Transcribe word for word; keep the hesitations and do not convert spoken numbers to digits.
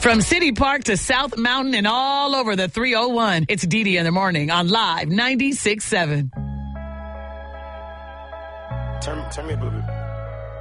From City Park to South Mountain and all over the three oh one, it's Dee Dee in the morning on Live ninety-six point seven. Turn, turn me a little bit.